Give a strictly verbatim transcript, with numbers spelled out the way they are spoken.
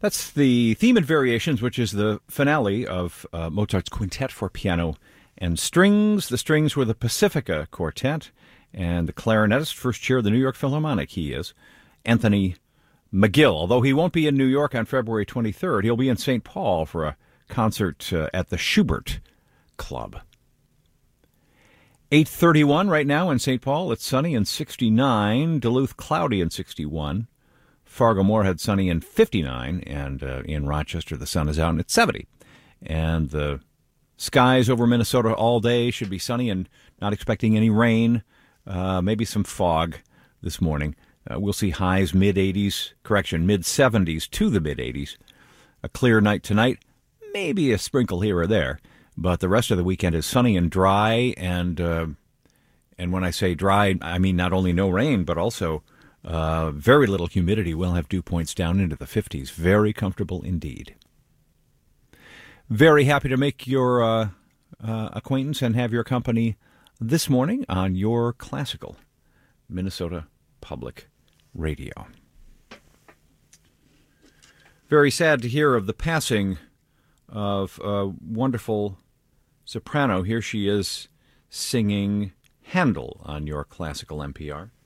That's the theme and variations, which is the finale of uh, Mozart's Quintet for Piano and Strings. The strings were the Pacifica Quartet, and the clarinetist, first chair of the New York Philharmonic, he is, Anthony McGill. Although he won't be in New York on February twenty-third, he'll be in Saint Paul for a concert uh, at the Schubert Club. eight thirty-one right now in Saint Paul. It's sunny and sixty-nine. Duluth, cloudy and sixty-one. Fargo-Moorhead, sunny and fifty-nine. And uh, in Rochester, the sun is out and it's seventy. And the skies over Minnesota all day should be sunny and not expecting any rain. Uh, maybe some fog this morning. Uh, we'll see highs mid-eighties, correction, mid-seventies to the mid-eighties. A clear night tonight, maybe a sprinkle here or there. But the rest of the weekend is sunny and dry, and uh, and when I say dry, I mean not only no rain, but also uh, very little humidity. We'll have dew points down into the fifties. Very comfortable indeed. Very happy to make your uh, uh, acquaintance and have your company this morning on your classical Minnesota Public Radio. Very sad to hear of the passing of a wonderful soprano. Here she is singing Handel on your classical N P R.